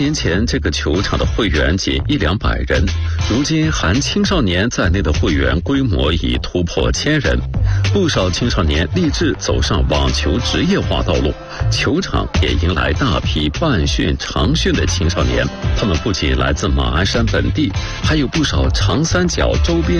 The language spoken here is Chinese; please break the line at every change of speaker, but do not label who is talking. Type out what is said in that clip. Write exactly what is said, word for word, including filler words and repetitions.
年前，这个球场的会员仅一两百人，如今含青少年在内的会员规模已突破千人。不少青少年立志走上网球职业化道路，球场也迎来大批半训、长训的青少年。他们不仅来自马鞍山本地，还有不少长三角周边